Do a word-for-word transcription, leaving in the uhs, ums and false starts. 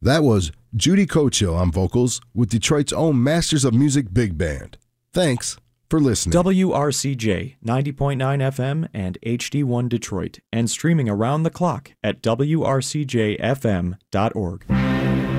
That was Judy Cocho on vocals with Detroit's own Masters of Music Big Band. Thanks for listening. W R C J ninety point nine F M and H D one Detroit, and streaming around the clock at W R C J F M dot org.